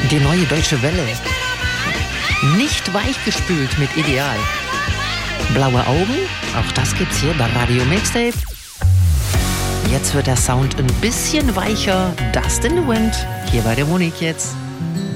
Die neue Deutsche Welle. Nicht weichgespült mit Ideal. Blaue Augen, auch das gibt's hier bei Radio Mixtape. Jetzt wird der Sound ein bisschen weicher. Dust in the Wind, hier bei der Monique jetzt.